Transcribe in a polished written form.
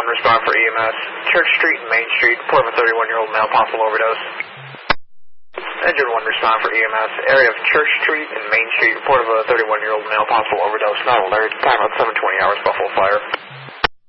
1 respond for EMS. Church Street and Main Street, report of a 31-year-old male possible overdose. Engine 1 respond for EMS. Area of Church Street and Main Street, report of a 31-year-old male possible overdose. Not alert. Time out 7:20 hours, Buffalo Fire.